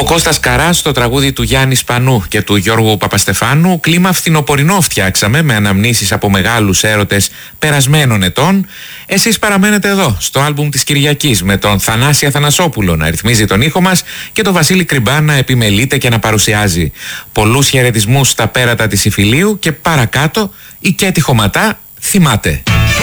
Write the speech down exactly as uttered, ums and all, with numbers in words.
Κώστας Καράς στο τραγούδι του Γιάννη Σπανού και του Γιώργου Παπαστεφάνου. Κλίμα φθινοπορεινό φτιάξαμε με αναμνήσεις από μεγάλους έρωτες περασμένων ετών. Εσείς παραμένετε εδώ στο άλμπουμ της Κυριακής με τον Θανάση Αθανασόπουλο να ρυθμίζει τον ήχο μας και τον Βασίλη Κρυμπά να επιμελείται και να παρουσιάζει. Πολλούς χαιρετισμούς στα πέρατα της Ιφιλίου και παρακάτω η Κέτη Χωματά θυμάται.